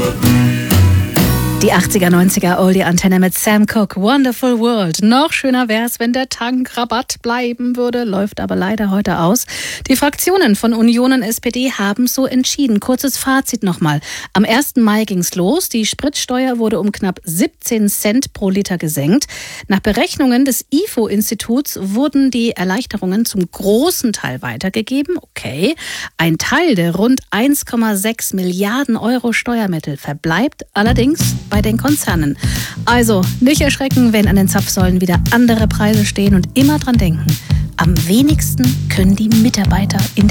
Die 80er, 90er Oldie-Antenne mit Sam Cooke, Wonderful World. Noch schöner wär's, wenn der Tankrabatt bleiben würde, läuft aber leider heute aus. Die Fraktionen von Union und SPD haben so entschieden. Kurzes Fazit nochmal. Am 1. Mai ging's los. Die Spritsteuer wurde um knapp 17 Cent pro Liter gesenkt. Nach Berechnungen des IFO-Instituts wurden die Erleichterungen zum großen Teil weitergegeben. Okay. Ein Teil der rund 1,6 Milliarden Euro Steuermittel verbleibt allerdings bei den Konzernen. Also nicht erschrecken, wenn an den Zapfsäulen wieder andere Preise stehen und immer dran denken. Am wenigsten können die Mitarbeiter in der